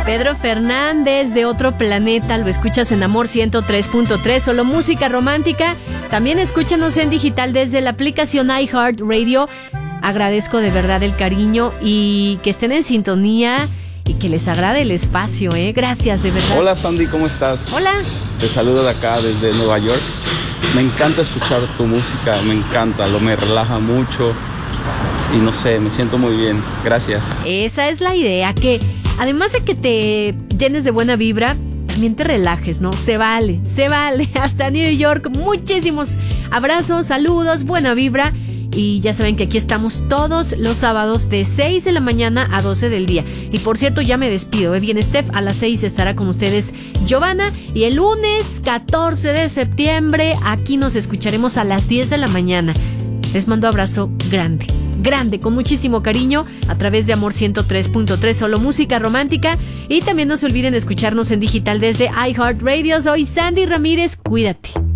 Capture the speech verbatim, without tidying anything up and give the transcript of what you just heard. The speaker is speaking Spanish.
Pedro Fernández, de otro planeta, lo escuchas en Amor ciento tres punto tres, solo música romántica. También escúchanos en digital desde la aplicación iHeartRadio. Agradezco de verdad el cariño y que estén en sintonía y que les agrade el espacio, ¿eh? Gracias, de verdad. Hola Sandy, ¿cómo estás? Hola. Te saludo de acá desde Nueva York. Me encanta escuchar tu música, me encanta, lo me relaja mucho y no sé, me siento muy bien. Gracias. Esa es la idea, que además de que te llenes de buena vibra, también te relajes, ¿no? Se vale, se vale. Hasta New York, muchísimos abrazos, saludos, buena vibra. Y ya saben que aquí estamos todos los sábados de seis de la mañana a doce del día. Y por cierto, ya me despido, ¿eh? Bien, Steph, a las seis estará con ustedes Giovanna. Y el lunes catorce de septiembre, aquí nos escucharemos a las diez de la mañana. Les mando abrazo grande, grande, con muchísimo cariño, a través de Amor ciento tres punto tres, solo música romántica. Y también no se olviden escucharnos en digital desde iHeartRadio. Soy Sandy Ramírez, cuídate.